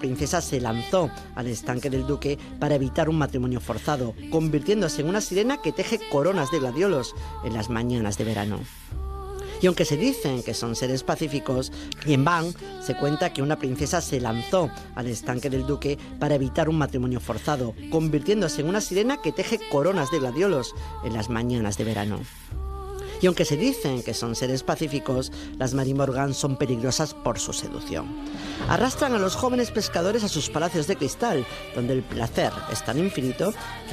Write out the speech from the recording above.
princesa se lanzó al estanque del duque para evitar un matrimonio forzado, convirtiéndose en una sirena que teje coronas de gladiolos en las mañanas de verano. Y aunque se dicen que son seres pacíficos, en Van se cuenta que una princesa se lanzó al estanque del duque para evitar un matrimonio forzado, convirtiéndose en una sirena que teje coronas de gladiolos en las mañanas de verano. Y aunque se dicen que son seres pacíficos, las Mary Morgan son peligrosas por su seducción. Arrastran a los jóvenes pescadores a sus palacios de cristal, donde el placer es tan infinito